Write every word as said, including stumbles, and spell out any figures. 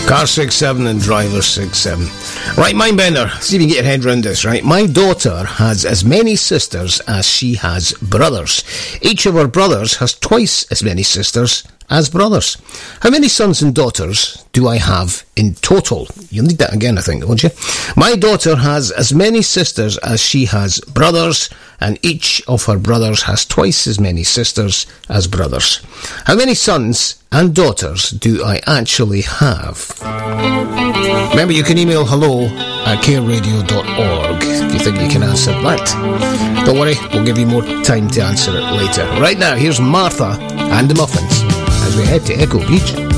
Car six seven and driver six seven. Right, Mindbender, see if you can get your head around this, right? My daughter has as many sisters as she has brothers. Each of her brothers has twice as many sisters as brothers. How many sons and daughters do I have in total? You'll need that again, I think, won't you? My daughter has as many sisters as she has brothers, and each of her brothers has twice as many sisters as brothers. How many sons and daughters do I actually have? Remember, you can email hello at care radio dot org if you think you can answer that. Don't worry, we'll give you more time to answer it later. Right now, here's Martha and the Muffins as we head to Echo Beach.